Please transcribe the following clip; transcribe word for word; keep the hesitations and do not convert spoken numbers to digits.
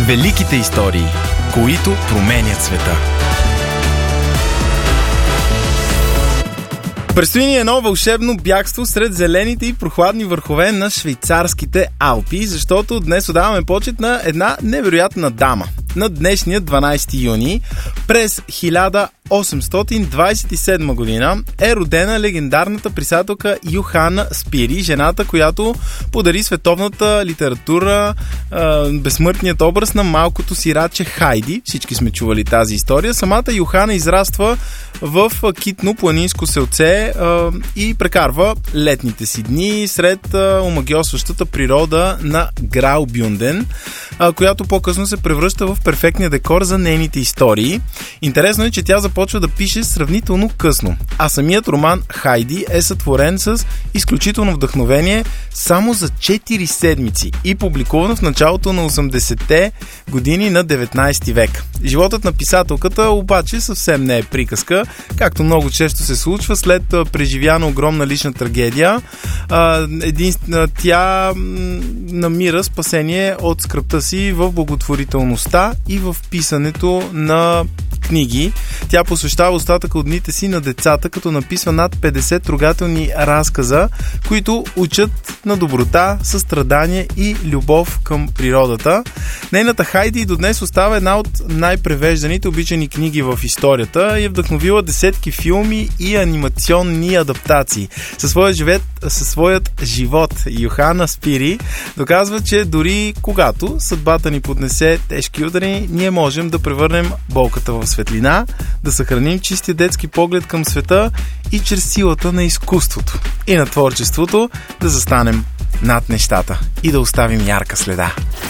Великите истории, които променят света. Предстои ни едно вълшебно бягство сред зелените и прохладни върхове на швейцарските Алпи, защото днес отдаваме почет на една невероятна дама. На днешния дванайсети юни през хиляда осемстотин двайсет и седма година е родена легендарната писателка Йохана Спири, жената, която подари световната литература е, безсмъртният образ на малкото сираче Хайди. Всички сме чували тази история. Самата Йохана израства в китно планинско селце е, и прекарва летните си дни сред е, омагьосващата природа на Граубюнден, е, която по-късно се превръща в перфектния декор за нейните истории. Интересно е, че тя започва да пише сравнително късно, а самият роман Хайди е сътворен с изключително вдъхновение само за четири седмици и публикуван в началото на осемдесетте години на деветнайсети век. Животът на писателката обаче съвсем не е приказка, както много често се случва след преживяна огромна лична трагедия. Един, тя намира спасение от скръбта си в благотворителността и в писането на книги. Тя посвещава остатъка от дните си на децата, като написва над петдесет трогателни разказа, които учат на доброта, състрадание и любов към природата. Нейната Хайди до днес остава една от най-превежданите обичани книги в историята и е вдъхновила десетки филми и анимационни адаптации. Със своят живот, със своят живот Йохана Спири доказва, че дори когато съдбата ни поднесе тежки удари, ние можем да превърнем болката в светлина, да съхраним чистия детски поглед към света и чрез силата на изкуството и на творчеството да застанем над нещата и да оставим ярка следа.